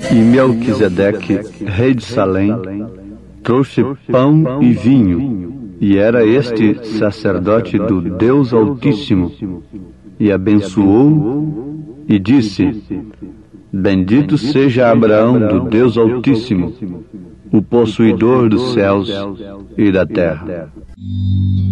E Melquisedeque, rei de Salém, trouxe pão e vinho, e era este sacerdote do Deus Altíssimo, e abençoou e disse: Bendito seja Abraão do Deus Altíssimo, o possuidor dos céus e da terra.